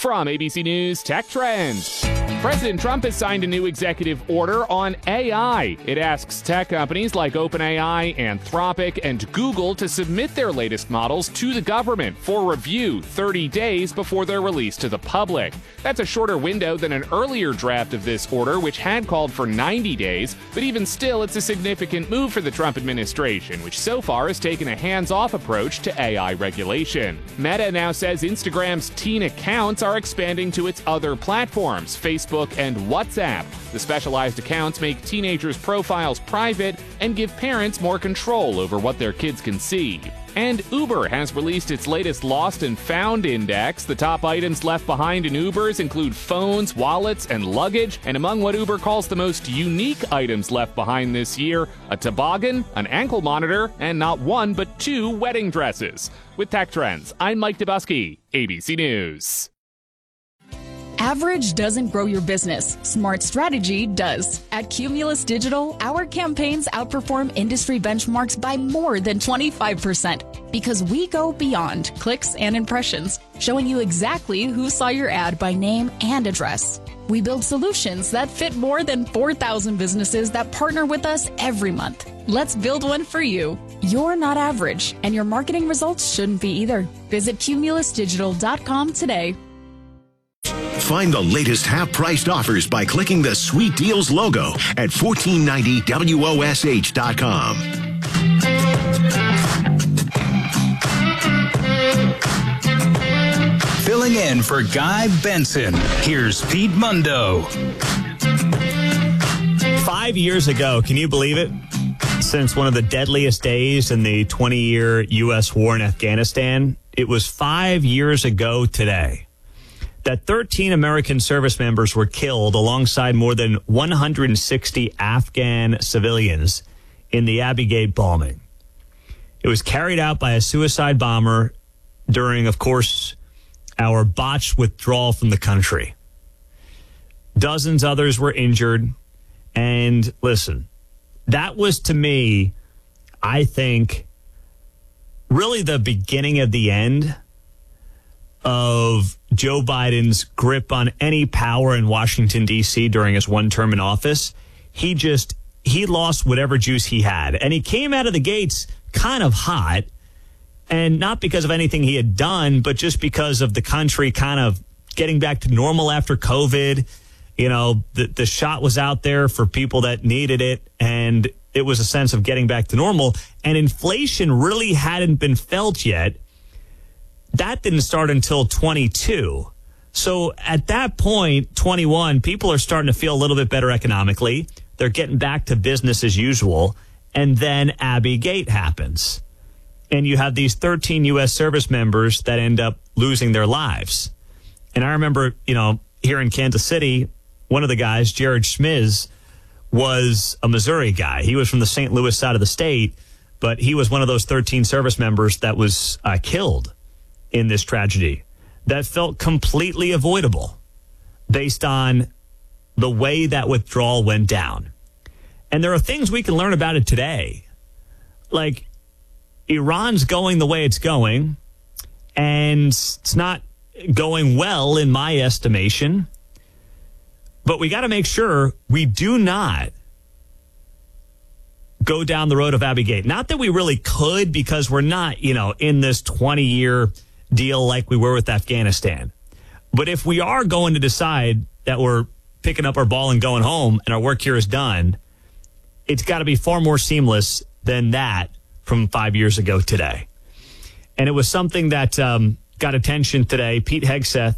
From ABC News Tech Trends. President Trump has signed a new executive order on AI. It asks tech companies like OpenAI, Anthropic, and Google to submit their latest models to the government for review 30 days before they're released to the public. That's a shorter window than an earlier draft of this order, which had called for 90 days. But even still, it's a significant move for the Trump administration, which so far has taken a hands-off approach to AI regulation. Meta now says Instagram's teen accounts are expanding to its other platforms, Facebook and WhatsApp. The specialized accounts make teenagers' profiles private and give parents more control over what their kids can see. And Uber has released its latest Lost and Found Index. The top items left behind in Ubers include phones, wallets, and luggage. And among what Uber calls the most unique items left behind this year, a toboggan, an ankle monitor, and not one but two wedding dresses. With Tech Trends, I'm Mike Dubusky, ABC News. Average doesn't grow your business. Smart strategy does. At Cumulus Digital, our campaigns outperform industry benchmarks by more than 25% because we go beyond clicks and impressions, showing you exactly who saw your ad by name and address. We build solutions that fit more than 4,000 businesses that partner with us every month. Let's build one for you. You're not average, and your marketing results shouldn't be either. Visit cumulusdigital.com today. Find the latest half-priced offers by clicking the Sweet Deals logo at 1490wosh.com. Filling in for Guy Benson, here's Pete Mundo. 5 years ago, can you believe it? Since one of the deadliest days in the 20-year U.S. war in Afghanistan, it was 5 years ago today that 13 American service members were killed alongside more than 160 Afghan civilians in the Abbey Gate bombing. It was carried out by a suicide bomber during, of course, our botched withdrawal from the country. Dozens others were injured. And listen, that was, to me, I think, really the beginning of the end of Joe Biden's grip on any power in Washington, D.C. during his one term in office. He lost whatever juice he had. And he came out of the gates kind of hot, and not because of anything he had done, but just because of the country kind of getting back to normal after COVID. You know, the shot was out there for people that needed it, and it was a sense of getting back to normal. And inflation really hadn't been felt yet. That didn't start until 22. So at that point, 21, people are starting to feel a little bit better economically. They're getting back to business as usual. And then Abbey Gate happens. And you have these 13 U.S. service members that end up losing their lives. And I remember, here in Kansas City, one of the guys, Jared Schmiz, was a Missouri guy. He was from the St. Louis side of the state, but he was one of those 13 service members that was killed in this tragedy that felt completely avoidable based on the way that withdrawal went down. And there are things we can learn about it today. Like, Iran's going the way it's going, and it's not going well in my estimation. But we got to make sure we do not go down the road of Abbey Gate. Not that we really could, because we're not, in this 20-year deal like we were with Afghanistan. But if we are going to decide that we're picking up our ball and going home and our work here is done, it's got to be far more seamless than that from 5 years ago today. And it was something that got attention today. Pete Hegseth